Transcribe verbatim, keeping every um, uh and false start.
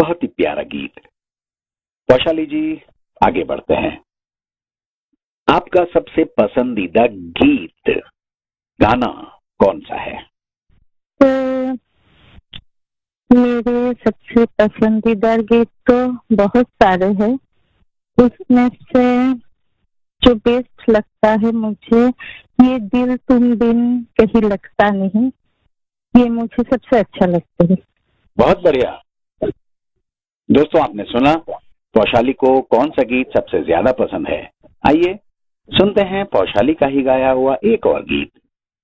बहुत ही प्यारा गीत। वैशाली जी, आगे बढ़ते हैं। आपका सबसे पसंदीदा गीत, गाना कौन सा है? तो मेरे सबसे पसंदीदा गीत तो बहुत सारे हैं, उसमें से जो बेस्ट लगता है मुझे, ये दिल तुम बिन कहीं लगता नहीं, ये मुझे सबसे अच्छा लगता है। बहुत बढ़िया। दोस्तों, आपने सुना वैशाली को कौन सा गीत सबसे ज्यादा पसंद है। आइए सुनते हैं वैशाली का ही गाया हुआ एक और गीत।